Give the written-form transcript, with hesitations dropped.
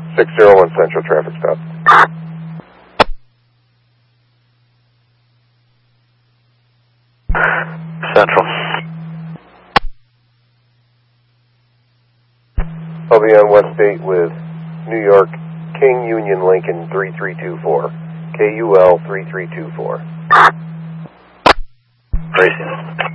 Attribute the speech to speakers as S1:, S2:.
S1: 601 Central traffic stop.
S2: Central.
S1: I'll be on West State with New York King Union Lincoln 3324. KUL 3324.
S2: Racing.